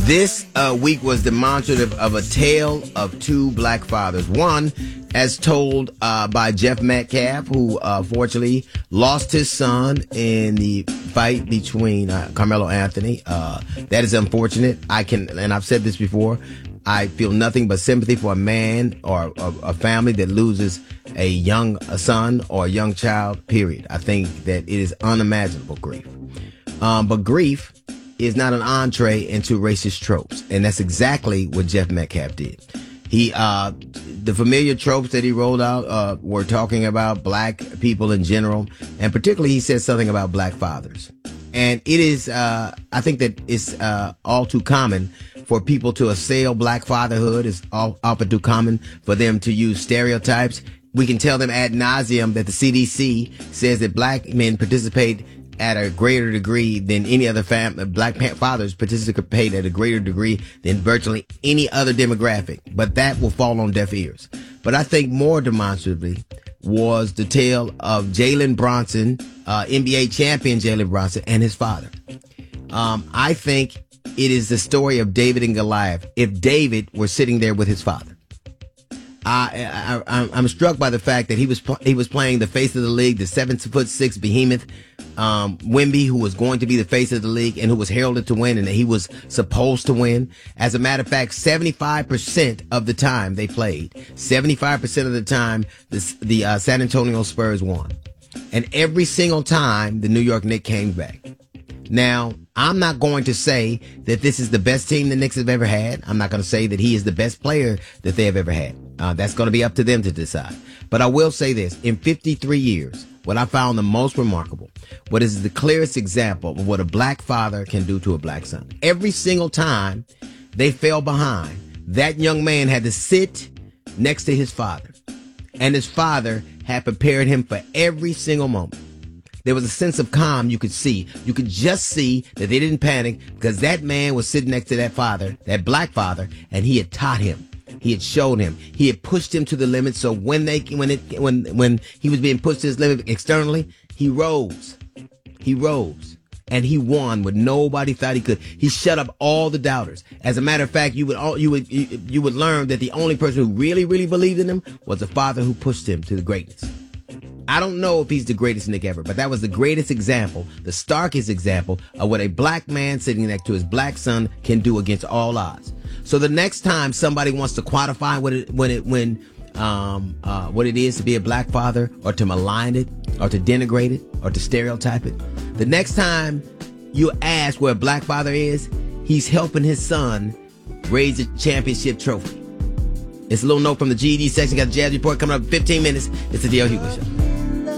This week was demonstrative of a tale of two black fathers. One, as told by Jeff Metcalf, who fortunately lost his son in the fight between Carmelo Anthony. That is unfortunate. And I've said this before, I feel nothing but sympathy for a man or a family that loses a young son or a young child, period. I think that it is unimaginable grief. But grief is not an entree into racist tropes. And that's exactly what Jeff Metcalf did. The familiar tropes that he rolled out, were talking about black people in general. And particularly he said something about black fathers. And it is, I think that it's, all too common for people to assail black fatherhood. It's often too common for them to use stereotypes. We can tell them ad nauseum that the CDC says that black men participate at a greater degree than any other black fathers participate at a greater degree than virtually any other demographic. But that will fall on deaf ears. But I think more demonstrably was the tale of Jalen Brunson, NBA champion Jalen Brunson, and his father. I think it is the story of David and Goliath. If David were sitting there with his father. I'm struck by the fact that he was playing the face of the league, the 7'6" behemoth, Wemby, who was going to be the face of the league and who was heralded to win and that he was supposed to win. As a matter of fact, 75% of the time they played, 75% of the time the San Antonio Spurs won. And every single time the New York Knicks came back. Now, I'm not going to say that this is the best team the Knicks have ever had. I'm not going to say that he is the best player that they have ever had. That's going to be up to them to decide. But I will say this. In 53 years, what I found the most remarkable, what is the clearest example of what a black father can do to a black son. Every single time they fell behind, that young man had to sit next to his father. And his father had prepared him for every single moment. There was a sense of calm you could see. You could just see that they didn't panic because that man was sitting next to that father, that black father, and he had taught him. He had shown him. He had pushed him to the limit. So when he was being pushed to his limit externally, he rose. He rose. And he won what nobody thought he could. He shut up all the doubters. As a matter of fact, you would learn that the only person who really, really believed in him was the father who pushed him to the greatness. I don't know if he's the greatest Knick ever, but that was the greatest example, the starkest example of what a black man sitting next to his black son can do against all odds. So the next time somebody wants to quantify what it is to be a black father, or to malign it, or to denigrate it, or to stereotype it, the next time you ask where a black father is, he's helping his son raise a championship trophy. It's a little note from the GED section. Got the Jazz Report coming up in 15 minutes. It's the D.L. Hughley Show.